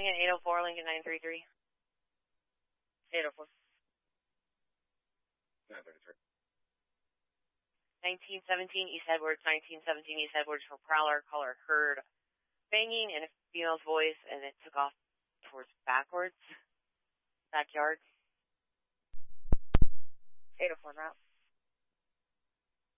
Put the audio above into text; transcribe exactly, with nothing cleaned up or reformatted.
in eight oh four, Lincoln nine three three. eight oh four. nine thirty-three. nineteen seventeen East Edwards, nineteen seventeen East Edwards for Prowler. Caller heard banging in a female's voice, and it took off towards backwards. Backyard. eight oh four route.